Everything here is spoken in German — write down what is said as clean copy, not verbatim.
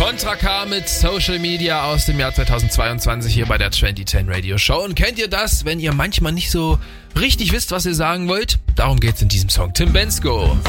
Contra K mit Social Media aus dem Jahr 2022 hier bei der 2010 Radio Show. Und kennt ihr das, wenn ihr manchmal nicht so richtig wisst, was ihr sagen wollt? Darum geht's in diesem Song. Tim Bendzko.